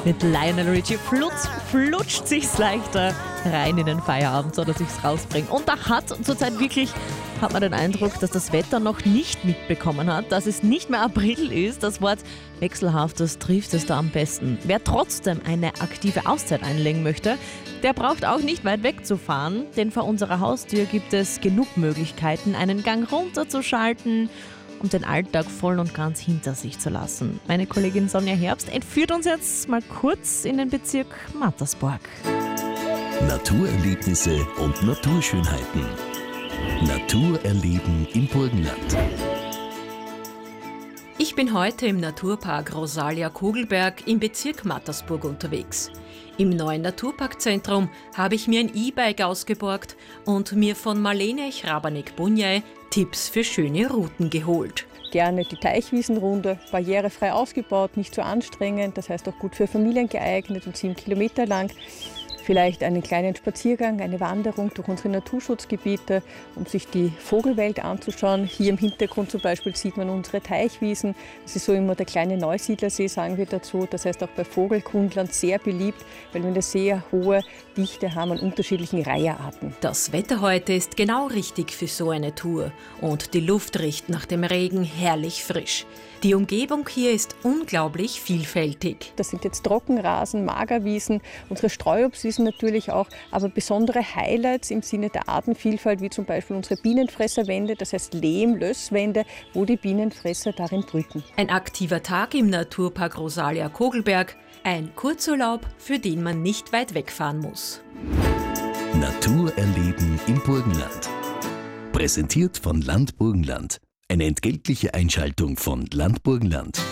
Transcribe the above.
Mit Lionel Richie flutscht sich's leichter rein in den Feierabend, so dass ich's rausbringe. Und da hat man den Eindruck, dass das Wetter noch nicht mitbekommen hat, dass es nicht mehr April ist. Das Wort wechselhaftes trifft es da am besten. Wer trotzdem eine aktive Auszeit einlegen möchte, der braucht auch nicht weit wegzufahren, denn vor unserer Haustür gibt es genug Möglichkeiten, einen Gang runterzuschalten und den Alltag voll und ganz hinter sich zu lassen. Meine Kollegin Sonja Herbst entführt uns jetzt mal kurz in den Bezirk Mattersburg. Naturerlebnisse und Naturschönheiten. Natur erleben im Burgenland. Ich bin heute im Naturpark Rosalia Kogelberg im Bezirk Mattersburg unterwegs. Im neuen Naturparkzentrum habe ich mir ein E-Bike ausgeborgt und mir von Marlene Chrabanek-Bunjai Tipps für schöne Routen geholt. Gerne die Teichwiesenrunde, barrierefrei ausgebaut, nicht zu anstrengend, das heißt auch gut für Familien geeignet und 7 Kilometer lang. Vielleicht einen kleinen Spaziergang, eine Wanderung durch unsere Naturschutzgebiete, um sich die Vogelwelt anzuschauen. Hier im Hintergrund zum Beispiel sieht man unsere Teichwiesen. Das ist so immer der kleine Neusiedlersee, sagen wir dazu. Das heißt auch bei Vogelkundlern sehr beliebt, weil wir eine sehr hohe Dichte haben an unterschiedlichen Reiherarten. Das Wetter heute ist genau richtig für so eine Tour und die Luft riecht nach dem Regen herrlich frisch. Die Umgebung hier ist unglaublich vielfältig. Das sind jetzt Trockenrasen, Magerwiesen, unsere Streuobstwiesen natürlich auch, aber besondere Highlights im Sinne der Artenvielfalt, wie zum Beispiel unsere Bienenfresserwände, das heißt Lehm-Lösswände, wo die Bienenfresser darin brüten. Ein aktiver Tag im Naturpark Rosalia Kogelberg, ein Kurzurlaub, für den man nicht weit wegfahren muss. Natur erleben im Burgenland. Präsentiert von Land Burgenland. Eine entgeltliche Einschaltung von Land Burgenland.